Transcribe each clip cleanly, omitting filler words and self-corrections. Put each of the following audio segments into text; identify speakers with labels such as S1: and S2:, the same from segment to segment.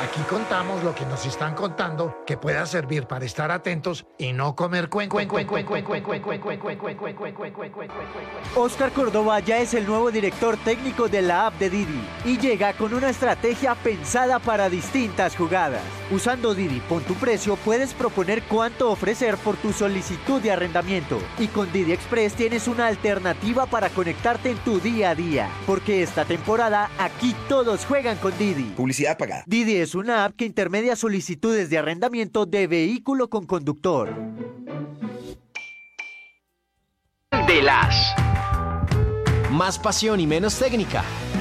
S1: Aquí contamos lo que nos están contando que pueda servir para estar atentos y no comer cuento.
S2: Oscar Córdoba ya es el nuevo director técnico de la app de Didi y llega con una estrategia pensada para distintas jugadas. Usando Didi Pon tu Precio puedes proponer cuánto ofrecer por tu solicitud de arrendamiento y con Didi Express tienes una alternativa para conectarte en tu día a día, porque esta temporada aquí todos juegan con Didi.
S3: Publicidad pagada.
S2: Didi es una app que intermedia solicitudes de arrendamiento de vehículo con conductor.
S4: De las. Más pasión y menos técnica.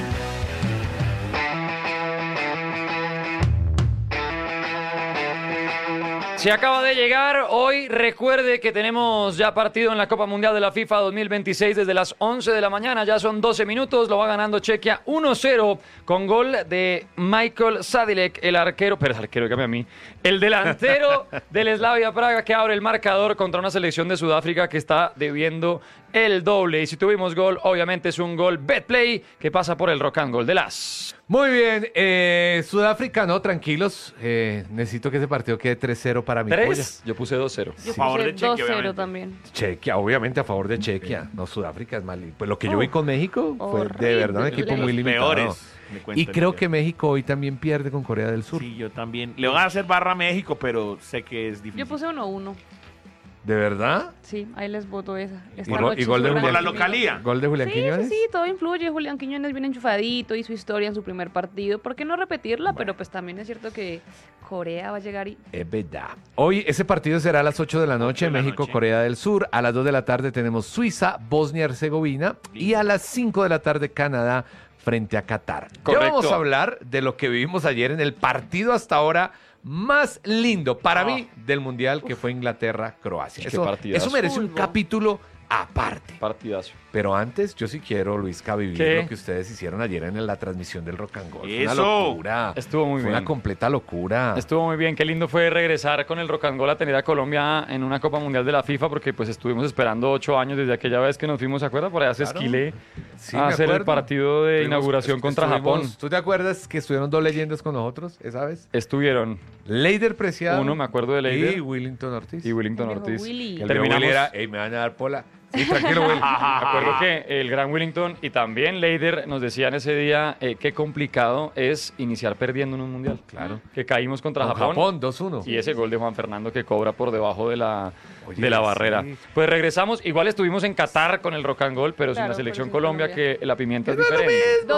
S5: Si acaba de llegar, hoy recuerde que tenemos ya partido en la Copa Mundial de la FIFA 2026 desde las 11 de la mañana, ya son 12 minutos, lo va ganando Chequia 1-0 con gol de Michael Sadilek, el arquero, dígame a mí, el delantero del Slavia Praga que abre el marcador contra una selección de Sudáfrica que está debiendo el doble. Y si tuvimos gol, obviamente es un gol Betplay que pasa por el Rock and Roll de las.
S6: Muy bien, Sudáfrica, no, tranquilos. Necesito que ese partido quede 3-0 para mi polla.
S5: ¿3? Yo puse 2-0.
S7: Yo
S6: A favor
S7: puse
S6: de Chequia,
S7: 2-0 también.
S6: Chequia, obviamente a favor de Chequia. No, Sudáfrica es mal. Pues lo que yo vi con México fue de
S7: horrible.
S6: verdad un equipo muy limitado.
S8: Peores. me cuentan
S6: Y creo
S8: ya.
S6: que México hoy también pierde con Corea del Sur.
S8: Sí, yo también. Le van a hacer barra a México, pero sé que es difícil.
S7: Yo puse 1-1.
S6: ¿De verdad?
S7: Sí, ahí les voto esa. Esta
S6: Y
S7: noche
S6: gol de
S7: sobran
S8: Por la
S6: Julián-
S7: conmigo.
S8: localía.
S6: ¿Gol de Julián
S7: Sí,
S6: Quiñones?
S7: sí, todo influye. Julián Quiñones viene enchufadito y su historia en su primer partido. ¿Por qué no repetirla? Pero pues también es cierto que Corea va a llegar y...
S6: Es verdad. Hoy ese partido será a las 8 de la noche,
S8: 8 de la
S6: México,
S8: noche.
S6: Corea del Sur. A las 2 de la tarde tenemos Suiza, Bosnia-Herzegovina. Y a las 5 de la tarde, Canadá frente a Qatar. Ya
S5: Correcto.
S6: vamos a hablar de lo que vivimos ayer en el partido hasta ahora más lindo para mí del Mundial, que fue Inglaterra-Croacia.
S5: Qué
S6: Eso
S5: partidazo.
S6: merece un
S7: Fútbol.
S6: capítulo aparte.
S5: Partidazo.
S6: Pero antes, yo sí quiero, Luisca, vivir
S5: ¿Qué?
S6: lo que ustedes hicieron ayer en la transmisión del Rock and Roll. Fue una
S8: ¡Eso!
S6: locura.
S5: Estuvo muy
S6: Fue
S5: bien.
S6: una completa locura.
S5: Estuvo muy bien, qué lindo fue regresar con el Rock and Roll a tener a Colombia en una Copa Mundial de la FIFA, porque pues estuvimos esperando 8 años desde aquella vez que nos fuimos, ¿se acuerda? Por allá se
S6: Claro.
S5: esquilé
S6: Sí,
S5: a
S6: me
S5: hacer el
S6: acuerdo.
S5: partido de inauguración contra Japón.
S6: ¿Tú te acuerdas que estuvieron dos leyendas con nosotros esa vez?
S5: Estuvieron
S6: Leider Preciado.
S5: uno, me acuerdo de Leider,
S6: Y Willington Ortiz.
S5: y Willington
S7: El viejo
S5: Ortiz.
S7: Willy.
S6: Que el
S5: Terminamos-
S6: de Willy era, "Ey, me van a dar pola". Sí, tranquilo, Will.
S5: Me acuerdo que el gran Willington y también Leider nos decían ese día qué complicado es iniciar perdiendo en un mundial.
S6: Claro.
S5: Que caímos contra
S6: Con
S5: Japón.
S6: Japón, 2-1.
S5: Y ese gol de Juan Fernando que cobra por debajo de la
S6: Oye,
S5: barrera.
S6: sí.
S5: Pues regresamos, igual estuvimos en Qatar con el Rock and Roll, pero sin
S7: Claro,
S5: la selección
S7: pero sin
S5: Colombia,
S7: Colombia.
S5: que la pimienta es diferente.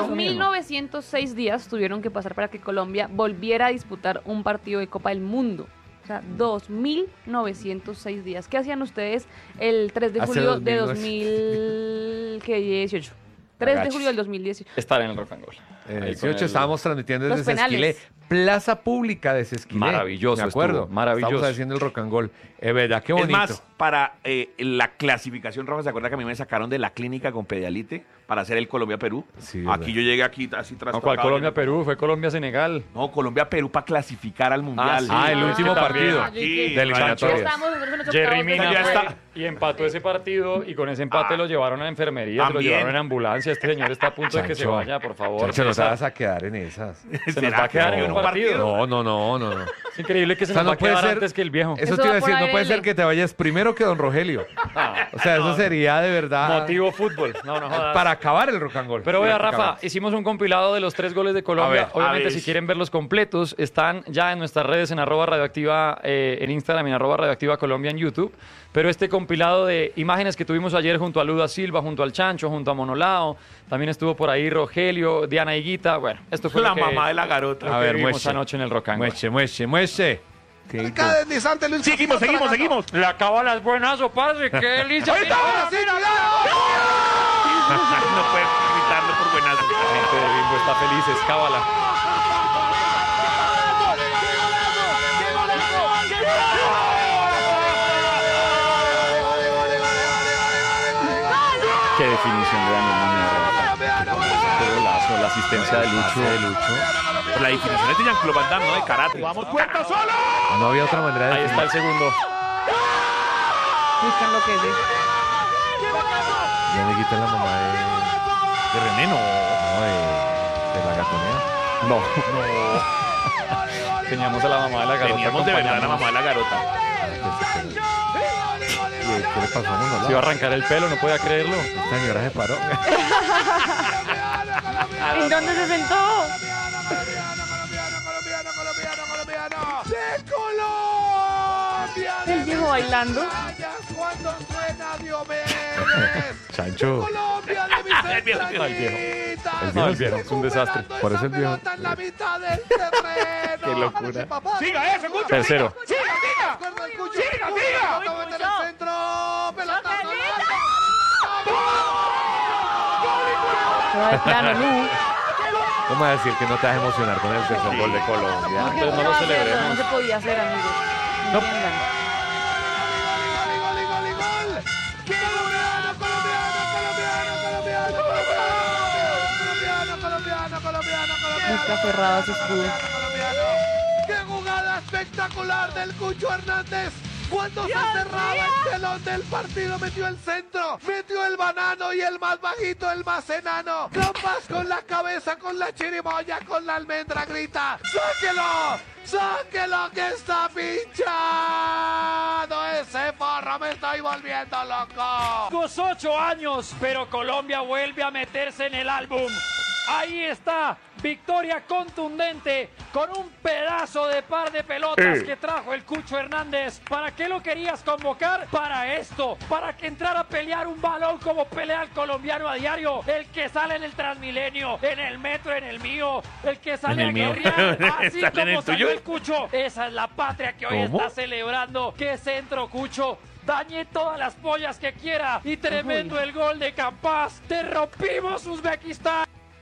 S7: 2.906 días tuvieron que pasar para que Colombia volviera a disputar un partido de Copa del Mundo. O sea, 2.906 días. ¿Qué hacían ustedes el 3 de
S6: Hace
S7: julio de
S6: 2018?
S7: 2018? 3 de
S6: Agachis.
S7: julio del 2018.
S5: Estar en el Rock and Roll.
S6: En el
S5: Ahí con
S6: 18 estábamos transmitiendo
S7: Los
S6: desde
S7: penales.
S6: Sesquilé, plaza pública de Sesquilé.
S5: Maravilloso
S6: Me acuerdo.
S5: estuvo, maravilloso.
S6: Estamos haciendo el Rock and Roll. Es verdad, qué bonito.
S8: Es más, para la clasificación, Rafa, ¿se acuerda que a mí me sacaron de la clínica con Pedialite para hacer el Colombia-Perú?
S6: Sí, verdad.
S8: Aquí yo llegué aquí así
S5: No,
S8: trastocado.
S5: ¿cuál Colombia-Perú? Fue Colombia-Senegal.
S8: No, Colombia-Perú para clasificar al Mundial.
S5: sí.
S6: Ah, el último
S5: que también.
S6: partido.
S8: Aquí,
S6: de eliminatorias.
S7: Estamos nosotros en los
S5: Jerry
S7: octavos de
S5: Mina
S8: ya
S7: final.
S5: fue
S8: está.
S5: y empató ese partido y con ese empate lo llevaron a la enfermería, se lo
S8: También.
S5: llevaron en ambulancia. Este señor está a punto de que se
S6: Chancho.
S5: vaya, por favor.
S6: Chacho, no te
S5: Esa-
S6: vas a quedar en esas.
S5: se nos va a quedar en un partido.
S6: No.
S5: Es increíble que se
S6: O sea,
S5: nos va
S6: no
S5: a
S6: puede
S5: quedar
S6: ser-
S5: antes que el viejo.
S6: Eso
S7: Eso
S6: te iba a
S7: va por
S6: decir, no puede
S7: ABL.
S6: ser que te vayas primero que don Rogelio. O sea, eso sería de verdad
S5: Motivo fútbol. No, no jodas.
S6: para acabar el Rock and Roll.
S5: Pero vea, Rafa,
S6: prácticamente.
S5: hicimos un compilado de los 3 goles de Colombia.
S6: A ver,
S5: Obviamente,
S8: a ver.
S5: si quieren verlos completos, están ya en nuestras redes, en @radioactiva, en Instagram, en @radioactiva Colombia en YouTube. Pero este compilado de imágenes que tuvimos ayer junto a Luda Silva, junto al Chancho, junto a Monolao, también estuvo por ahí Rogelio, Diana Higuita. Bueno, esto fue
S8: La
S5: lo que,
S8: mamá de la garota.
S5: lo
S6: A
S5: que
S6: ver,
S5: vimos
S6: muestre.
S5: anoche en el Rock and Roll.
S6: Mueche.
S8: Seguimos.
S5: Le acaba las buenas, parce, qué delicia.
S8: No puede gritarlo por buenas.
S5: La gente de Bimbo está feliz, es cábala. Qué definición de Daniel Muñoz. Qué golazo, la asistencia de Lucho.
S8: Por la definición es de Jean-Claude Van Damme, ¿no? De karate.
S6: No había otra manera de
S5: Ahí está el segundo.
S7: Buscan lo que es.
S6: Ya me quita la mamá de
S8: De René, no.
S6: la gatonera.
S5: No. Teníamos a la mamá de la garota.
S8: Teníamos de verdad a la
S5: acompañándonos.
S8: mamá de la garota.
S6: ¿Qué le pasó a uno?
S5: Se iba a arrancar el pelo, no podía creerlo.
S6: Esta señora se paró.
S7: ¿En dónde se sentó?
S1: ¡De Colombia!
S7: El viejo bailando.
S1: Cuando suena Diomedes.
S6: Chancho.
S1: Colombia de Vicente
S8: El viejo.
S1: Anguita.
S5: No, el viejo, es un desastre.
S6: Por eso el viejo.
S1: Pelota en la mitad del terreno.
S6: Qué locura.
S8: Siga eso, Cucho.
S5: Tercero.
S1: Recuerda el Cucho. Acaba de meter el centro. Pelota
S7: No, de plano, Lu.
S6: ¿Cómo vas a decir que no te vas a emocionar con el tercer gol de Colombia?
S7: ¿Por qué
S5: Pero no
S7: se
S5: lo
S7: va a hacer?
S5: celebremos.
S7: No se podía hacer, amigos.
S5: No.
S7: Entiendan. Busca cerrado ese escudo.
S1: ¡Qué jugada espectacular del Cucho Hernández! Cuando se cerraba el telón del partido, metió el centro, metió el banano y el más bajito, el más enano. Campas con la cabeza, con la chirimoya, con la almendra, grita: ¡sáquelo! ¡Sáquelo que está pinchado! ¡Ese forro, me estoy volviendo loco!
S5: 8 años, pero Colombia vuelve a meterse en el álbum. Ahí está, victoria contundente con un pedazo de par de pelotas que trajo el Cucho Hernández. ¿Para qué lo querías convocar? Para esto, para que entrara a pelear un balón como pelea el colombiano a diario. El que sale en el Transmilenio, en el metro, en el mío, el que sale
S8: En
S5: a
S8: el mío.
S5: guerrear, así
S8: ¿Sale en el
S5: como salió
S8: tuyo?
S5: el Cucho. Esa es la patria que hoy
S6: ¿Cómo?
S5: está celebrando. ¡Qué centro, Cucho! Dañe todas las pollas que quiera. Y tremendo el gol de Campas. Te rompimos, Uzbekistán.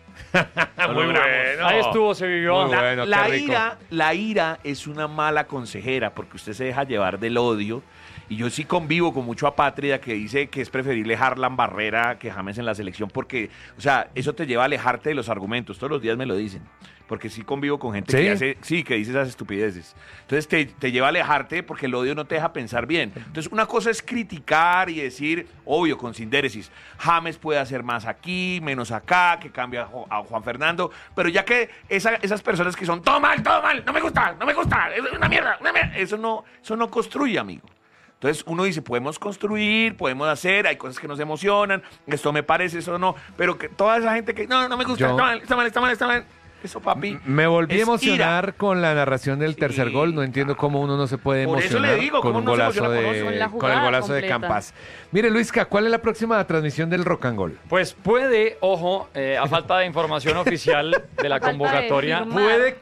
S8: Muy bueno.
S5: Ahí estuvo, se vivió.
S6: Muy bueno, qué
S8: La
S6: rico.
S8: ira es una mala consejera porque usted se deja llevar del odio. Y yo sí convivo con mucho apátrida que dice que es preferible Harlan Barrera que James en la selección porque, o sea, eso te lleva a alejarte de los argumentos. Todos los días me lo dicen. Porque sí convivo con gente que dice esas estupideces. Entonces te lleva a alejarte porque el odio no te deja pensar bien. Entonces una cosa es criticar y decir, obvio, con sindéresis, James puede hacer más aquí, menos acá, que cambia a Juan Fernando, pero ya que esas personas que son todo mal, no me gusta, es una mierda, eso no construye, amigo. Entonces uno dice, podemos construir, podemos hacer, hay cosas que nos emocionan, esto me parece, eso no, pero que toda esa gente que no me gusta, está mal. Eso, papi.
S6: Me volví a
S8: es
S6: emocionar
S8: ira.
S6: con la narración del tercer gol. No entiendo cómo uno no se puede
S8: Por eso
S6: emocionar
S8: le digo,
S6: con
S8: ¿cómo
S6: un
S8: no se
S6: golazo
S8: emociona
S6: de
S7: con la
S6: con el
S7: jugada
S6: golazo de
S7: completa?
S6: Campas. Mire, Luisca, ¿cuál es la próxima transmisión del Rock and Gol?
S5: Pues puede, ojo, a falta de información oficial de la
S7: Falta de
S5: convocatoria,
S7: firmar.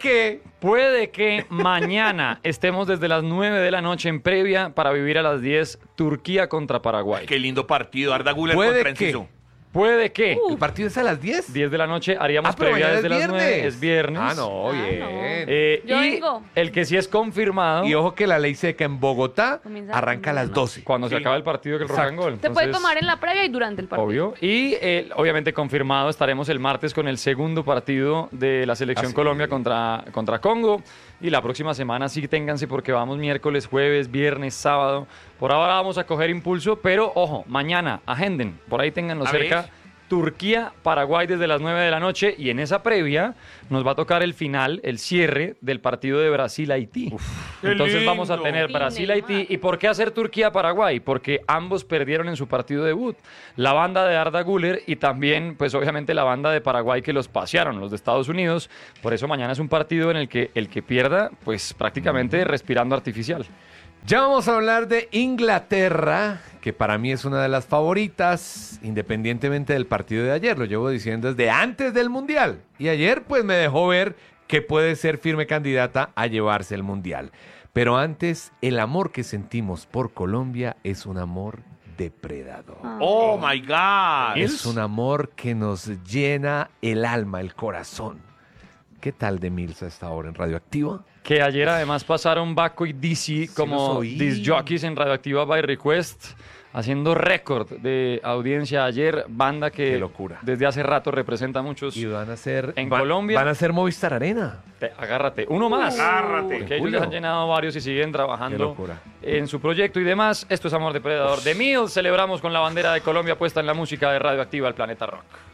S5: puede que mañana estemos desde las 9 de la noche en previa para vivir a las 10 Turquía contra Paraguay.
S8: Qué lindo partido, Arda Güler
S6: Puede
S8: contra
S6: que.
S8: Enciso.
S5: Puede que
S6: ¿El partido es a las 10?
S5: 10 de la noche haríamos
S6: pero
S5: previa
S6: mañana
S5: desde las 9, es viernes.
S6: Ah, no, bien.
S7: Yo
S5: y
S7: digo.
S5: el que sí es confirmado
S6: Y ojo que la ley seca en Bogotá
S7: Comienza
S6: arranca a las 12.
S5: cuando se
S8: Sí.
S5: acaba el partido que el Rock and Gol.
S7: Se puede
S5: Entonces,
S7: tomar en la previa y durante el partido.
S5: obvio. Y obviamente confirmado, estaremos el martes con el segundo partido de la Selección
S6: sí.
S5: Colombia contra Congo. Y la próxima semana sí ténganse porque vamos miércoles, jueves, viernes, sábado. Por ahora vamos a coger impulso, pero ojo, mañana, agenden, por ahí ténganlo
S8: A
S5: cerca.
S8: ver.
S5: Turquía, Paraguay desde las 9 de la noche y en esa previa nos va a tocar el final, el cierre del partido de Brasil-Haití. Entonces
S8: qué
S5: vamos a
S8: lindo.
S5: tener
S7: Sí,
S5: Brasil-Haití.
S7: Neymar.
S5: ¿Y por qué hacer Turquía-Paraguay? Porque ambos perdieron en su partido debut. La banda de Arda Güler y también, pues obviamente la banda de Paraguay que los pasearon, los de Estados Unidos. Por eso mañana es un partido en el que el que pierda, pues prácticamente respirando artificial.
S6: Ya vamos a hablar de Inglaterra, que para mí es una de las favoritas, independientemente del partido de ayer. Lo llevo diciendo desde antes del Mundial. Y ayer pues me dejó ver que puede ser firme candidata a llevarse el Mundial. Pero antes, el amor que sentimos por Colombia es un amor depredador.
S8: Oh my God.
S6: Es un amor que nos llena el alma, el corazón. ¿Qué tal de Mills a esta hora en Radioactiva?
S5: Que ayer además pasaron Baco y DC
S6: los
S5: como
S6: oí.
S5: disc jockeys en Radioactiva by Request, haciendo récord de audiencia ayer, banda que
S6: Qué locura.
S5: desde hace rato representa a muchos.
S6: Y van a ser
S5: En Colombia.
S6: van a ser Movistar Arena.
S5: Agárrate, uno más.
S8: Agárrate.
S5: Porque ellos
S6: Julio.
S5: les han llenado varios y siguen
S6: Qué
S5: trabajando
S6: locura.
S5: en su proyecto y demás. Esto es Amor Depredador de Mills. Celebramos con la bandera de Colombia puesta en la música de Radioactiva, el Planeta Rock.